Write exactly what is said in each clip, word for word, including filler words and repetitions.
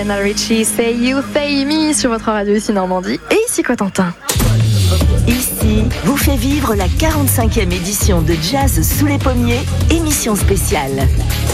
Lionel Richie, Say You, Say Me sur votre radio ici Normandie et ici Cotentin. Ici, vous fait vivre la quarante-cinquième édition de Jazz sous les pommiers, émission spéciale.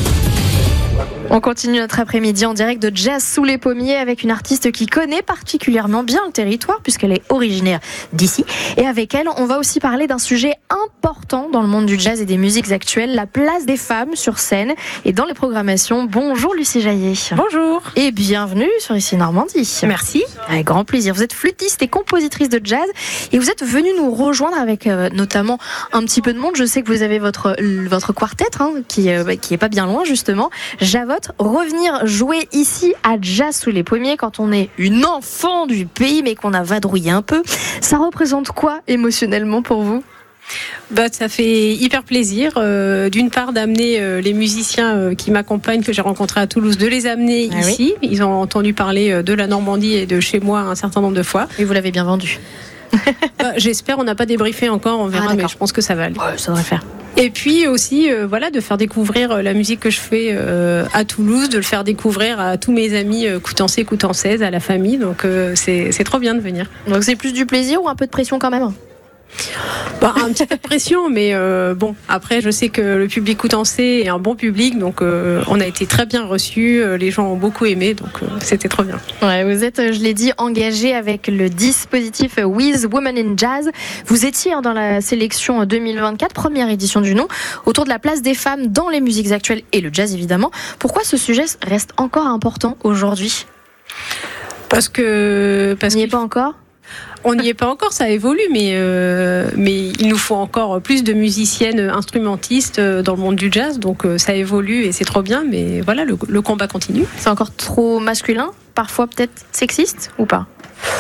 On continue notre après-midi en direct de Jazz sous les pommiers avec une artiste qui connaît particulièrement bien le territoire puisqu'elle est originaire d'ici. Et avec elle, on va aussi parler d'un sujet important dans le monde du jazz et des musiques actuelles, la place des femmes sur scène et dans les programmations. Bonjour Lucie Jaillet. Bonjour. Et bienvenue sur Ici Normandie. Merci. Avec grand plaisir. Vous êtes flûtiste et compositrice de jazz et vous êtes venue nous rejoindre avec euh, notamment un petit peu de monde. Je sais que vous avez votre, votre quartet hein, qui, euh, qui est pas bien loin justement. Javotte. Revenir jouer ici à Jazz sous les pommiers quand on est une enfant du pays mais qu'on a vadrouillé un peu, ça représente quoi émotionnellement pour vous ? Bah, ça fait hyper plaisir, euh, d'une part d'amener euh, les musiciens euh, qui m'accompagnent, que j'ai rencontrés à Toulouse, de les amener ah ici. Oui. Ils ont entendu parler euh, de la Normandie et de chez moi un certain nombre de fois. Et vous l'avez bien vendu. bah, J'espère, on n'a pas débriefé encore, on verra, ah, mais je pense que ça va aller. Ouais, ça devrait faire. Et puis aussi, euh, voilà, de faire découvrir la musique que je fais euh, à Toulouse, de le faire découvrir à tous mes amis euh, coutancés, coutancaises, à la famille. Donc euh, c'est, c'est trop bien de venir. Donc c'est plus du plaisir ou un peu de pression quand même ? Bah, un petit peu de pression, mais euh, bon, après je sais que le public coutancé est un bon public, donc euh, on a été très bien reçus, euh, les gens ont beaucoup aimé, donc euh, c'était trop bien. Ouais, vous êtes, je l'ai dit, engagé avec le dispositif With Women in Jazz. Vous étiez dans la sélection deux mille vingt-quatre, première édition du nom, autour de la place des femmes dans les musiques actuelles et le jazz évidemment. Pourquoi ce sujet reste encore important aujourd'hui ? Parce que... Parce qu'il n'y est pas encore ? On n'y est pas encore, ça évolue, mais, euh, mais il nous faut encore plus de musiciennes instrumentistes dans le monde du jazz, donc euh, ça évolue et c'est trop bien, mais voilà, le, le combat continue. C'est encore trop masculin, parfois peut-être sexiste ou pas ?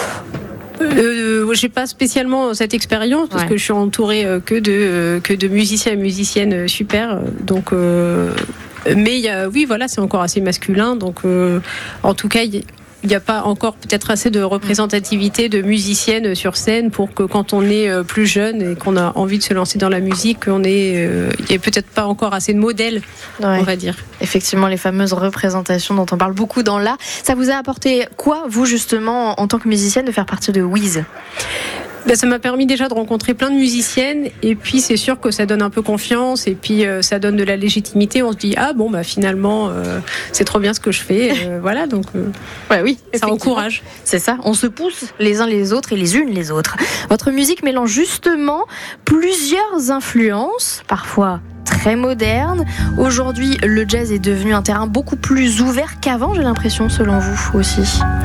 Euh, j'ai pas spécialement cette expérience parce ouais. que je suis entourée euh, que de euh, que de musiciens et musiciennes euh, super, donc euh, mais il y a, oui voilà, c'est encore assez masculin, donc euh, en tout cas il Il n'y a pas encore peut-être assez de représentativité de musiciennes sur scène pour que quand on est plus jeune et qu'on a envie de se lancer dans la musique, on ait, euh, il n'y a peut-être pas encore assez de modèles, ouais. on va dire. Effectivement, les fameuses représentations dont on parle beaucoup dans l'art. Ça vous a apporté quoi, vous justement, en tant que musicienne, de faire partie de Wiz ? Ben, ça m'a permis déjà de rencontrer plein de musiciennes et puis c'est sûr que ça donne un peu confiance et puis euh, ça donne de la légitimité. On se dit ah bon bah finalement euh, c'est trop bien ce que je fais, euh, voilà donc euh, ouais, oui, ça encourage. C'est ça, on se pousse les uns les autres et les unes les autres. Votre musique mélange justement plusieurs influences, parfois très moderne. Aujourd'hui, le jazz est devenu un terrain beaucoup plus ouvert qu'avant, j'ai l'impression, selon vous aussi.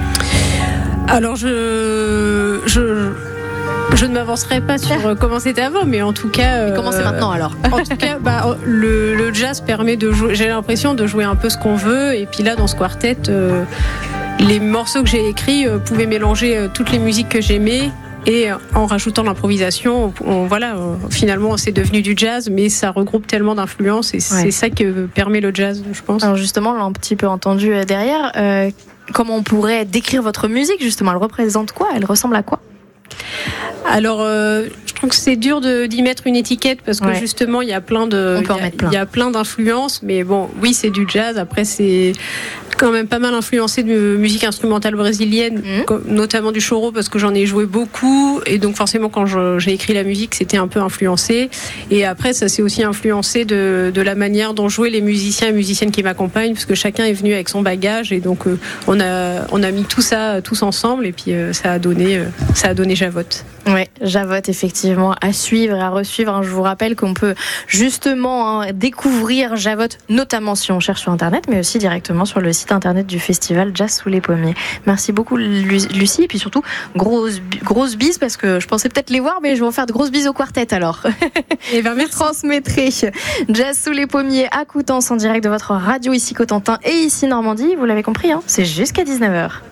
Alors je je Je ne m'avancerai pas sur comment c'était avant, mais en tout cas... Euh, comment c'est maintenant alors ? En tout cas, bah, le, le jazz permet de jouer, j'ai l'impression de jouer un peu ce qu'on veut, et puis là, dans ce quartet, euh, les morceaux que j'ai écrits euh, pouvaient mélanger euh, toutes les musiques que j'aimais, et en rajoutant l'improvisation, on, on, voilà, on, finalement c'est devenu du jazz, mais ça regroupe tellement d'influences, et c'est ouais. ça que permet le jazz, je pense. Alors justement, on l'a un petit peu entendu derrière, euh, comment on pourrait décrire votre musique, justement, elle représente quoi ? Elle ressemble à quoi ? Alors, euh, je trouve que c'est dur de, d'y mettre une étiquette parce que ouais. justement, il y a plein de, On peut en mettre plein. Il y a plein d'influences, mais bon, oui, c'est du jazz. Après, c'est quand même pas mal influencé de musique instrumentale brésilienne, mmh. notamment du choro parce que j'en ai joué beaucoup et donc forcément, quand je, j'ai écrit la musique, c'était un peu influencé. Et après, ça s'est aussi influencé de, de la manière dont jouaient les musiciens et musiciennes qui m'accompagnent, parce que chacun est venu avec son bagage et donc euh, on a on a mis tout ça tous ensemble et puis euh, ça a donné euh, ça a donné Javotte. Oui, Javotte, effectivement, à suivre et à resuivre. Je vous rappelle qu'on peut justement hein, découvrir Javotte, notamment si on cherche sur Internet, mais aussi directement sur le site Internet du festival Jazz sous les pommiers. Merci beaucoup, Lucie, et puis surtout, grosse, grosse bise, parce que je pensais peut-être les voir, mais je vais vous faire de grosses bises au quartet alors. Et ben merci. Transmettrez Jazz sous les pommiers à Coutances en direct de votre radio ici Cotentin et ici Normandie. Vous l'avez compris, hein, c'est jusqu'à dix-neuf heures.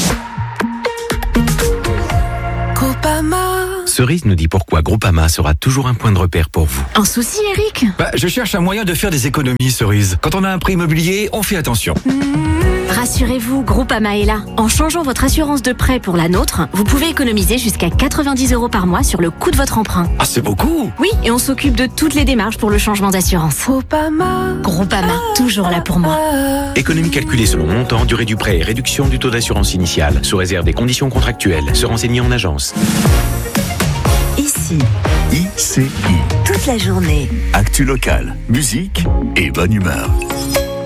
Cerise nous dit pourquoi Groupama sera toujours un point de repère pour vous. Un souci, Eric ? Bah, je cherche un moyen de faire des économies, Cerise. Quand on a un prêt immobilier, on fait attention. Mmh. Rassurez-vous, Groupama est là. En changeant votre assurance de prêt pour la nôtre, vous pouvez économiser jusqu'à quatre-vingt-dix euros par mois sur le coût de votre emprunt. Ah, c'est beaucoup! Oui, et on s'occupe de toutes les démarches pour le changement d'assurance. Groupama. Groupama, toujours là pour moi. Économie calculée selon montant, durée du prêt et réduction du taux d'assurance initiale, sous réserve des conditions contractuelles. Se renseigner en agence. Ici, I C I. toute la journée. Actu locale, musique et bonne humeur.